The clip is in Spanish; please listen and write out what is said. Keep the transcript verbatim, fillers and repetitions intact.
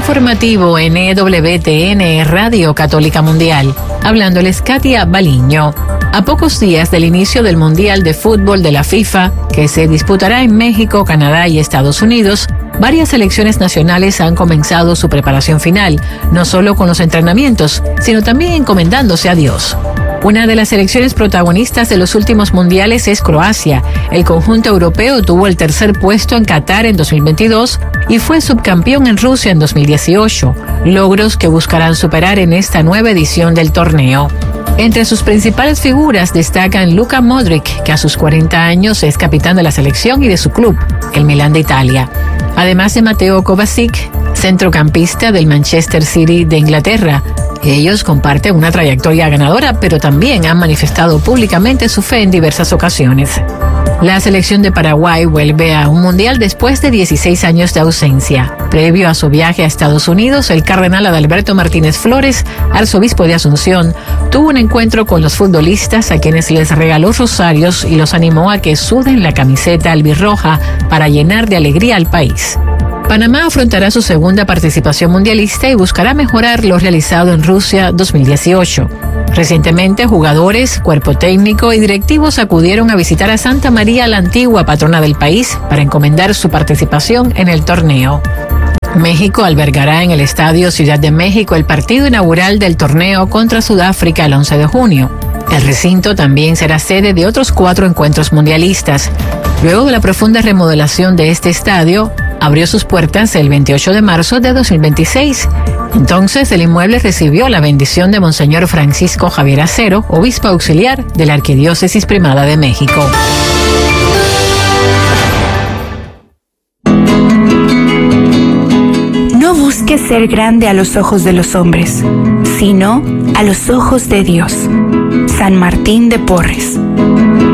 informativo N W T N Radio Católica Mundial. Hablándoles Katia Baliño. A pocos días del inicio del Mundial de Fútbol de la FIFA, que se disputará en México, Canadá y Estados Unidos, varias selecciones nacionales han comenzado su preparación final, no solo con los entrenamientos, sino también encomendándose a Dios. Una de las selecciones protagonistas de los últimos mundiales es Croacia. El conjunto europeo tuvo el tercer puesto en Qatar en dos mil veintidós y fue subcampeón en Rusia en dos mil dieciocho, logros que buscarán superar en esta nueva edición del torneo. Entre sus principales figuras destacan Luka Modric, que a sus cuarenta años es capitán de la selección y de su club, el Milán de Italia. Además de Mateo Kovacic, centrocampista del Manchester City de Inglaterra. Ellos comparten una trayectoria ganadora, pero también han manifestado públicamente su fe en diversas ocasiones. La selección de Paraguay vuelve a un mundial después de dieciséis años de ausencia. Previo a su viaje a Estados Unidos, el cardenal Adalberto Martínez Flores, arzobispo de Asunción, tuvo un encuentro con los futbolistas a quienes les regaló rosarios y los animó a que suden la camiseta albirroja para llenar de alegría al país. Panamá afrontará su segunda participación mundialista y buscará mejorar lo realizado en Rusia dos mil dieciocho. Recientemente, jugadores, cuerpo técnico y directivos acudieron a visitar a Santa María la Antigua, patrona del país, para encomendar su participación en el torneo. México albergará en el Estadio Ciudad de México el partido inaugural del torneo contra Sudáfrica el once de junio. El recinto también será sede de otros cuatro encuentros mundialistas. Luego de la profunda remodelación de este estadio, abrió sus puertas el veintiocho de marzo de dos mil veintiséis. Entonces, el inmueble recibió la bendición de Monseñor Francisco Javier Acero, obispo auxiliar de la Arquidiócesis Primada de México. No busques ser grande a los ojos de los hombres, sino a los ojos de Dios. San Martín de Porres.